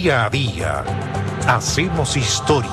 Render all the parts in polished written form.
Día a día hacemos historia.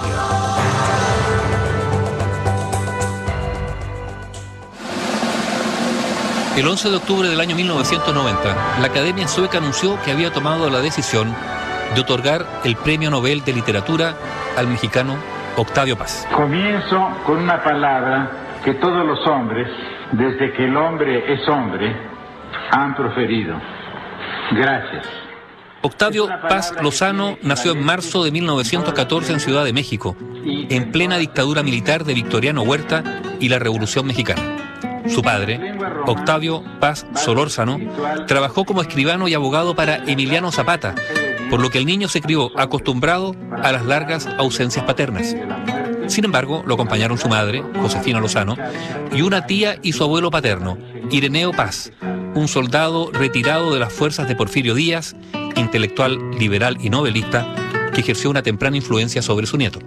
El 11 de octubre del año 1990, la Academia Sueca anunció que había tomado la decisión de otorgar el Premio Nobel de Literatura al mexicano Octavio Paz. Comienzo con una palabra que todos los hombres, desde que el hombre es hombre, han proferido. Gracias. Octavio Paz Lozano nació en marzo de 1914 en Ciudad de México, en plena dictadura militar de Victoriano Huerta y la Revolución Mexicana. Su padre, Octavio Paz Solórzano, trabajó como escribano y abogado para Emiliano Zapata, por lo que el niño se crió acostumbrado a las largas ausencias paternas. Sin embargo, lo acompañaron su madre, Josefina Lozano, y una tía y su abuelo paterno, Ireneo Paz, un soldado retirado de las fuerzas de Porfirio Díaz, intelectual liberal y novelista, que ejerció una temprana influencia sobre su nieto.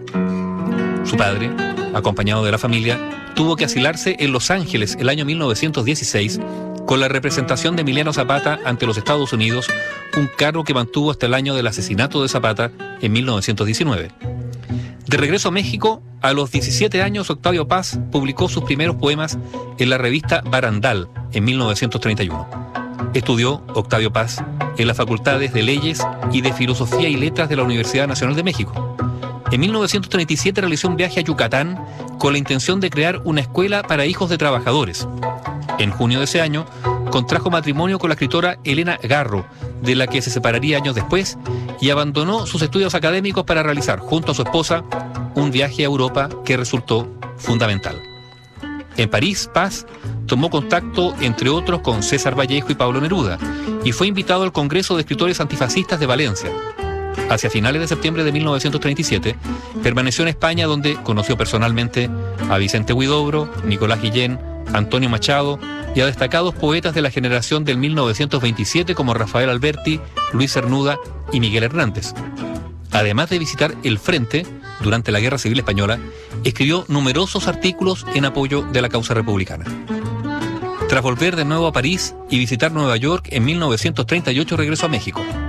Su padre, acompañado de la familia, tuvo que asilarse en Los Ángeles el año 1916 con la representación de Emiliano Zapata ante los Estados Unidos, un cargo que mantuvo hasta el año del asesinato de Zapata en 1919. De regreso a México, a los 17 años, Octavio Paz publicó sus primeros poemas en la revista Barandal en 1931. Estudió, Octavio Paz, en las facultades de Leyes y de Filosofía y Letras de la Universidad Nacional de México. En 1937 realizó un viaje a Yucatán con la intención de crear una escuela para hijos de trabajadores. En junio de ese año, contrajo matrimonio con la escritora Elena Garro, de la que se separaría años después, y abandonó sus estudios académicos para realizar, junto a su esposa, un viaje a Europa que resultó fundamental. En París, Paz tomó contacto, entre otros, con César Vallejo y Pablo Neruda, y fue invitado al Congreso de Escritores Antifascistas de Valencia. Hacia finales de septiembre de 1937, permaneció en España, donde conoció personalmente a Vicente Huidobro, Nicolás Guillén, Antonio Machado y a destacados poetas de la generación del 1927 como Rafael Alberti, Luis Cernuda y Miguel Hernández. Además de visitar el frente durante la Guerra Civil Española, escribió numerosos artículos en apoyo de la causa republicana. Tras volver de nuevo a París y visitar Nueva York, en 1938 regresó a México.